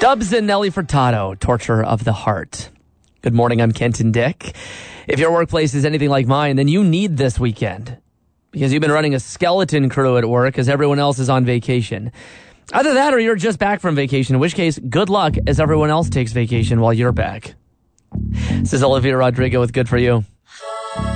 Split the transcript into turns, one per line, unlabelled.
Stubbs and Nelly Furtado, Torture of the Heart. Good morning, I'm Kenton Dick. If your workplace is anything like mine, then you need this weekend because you've been running a skeleton crew at work as everyone else is on vacation. Either that or you're just back from vacation, in which case, good luck as everyone else takes vacation while you're back. This is Olivia Rodrigo with Good For You.